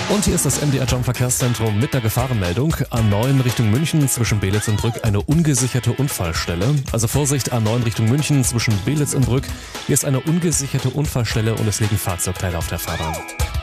Und hier ist das MDR Jump Verkehrszentrum mit der Gefahrenmeldung. A9 Richtung München zwischen Belitz und Brück eine ungesicherte Unfallstelle. Also Vorsicht, A9 Richtung München zwischen Belitz und Brück. Hier ist eine ungesicherte Unfallstelle und es liegen Fahrzeugteile auf der Fahrbahn.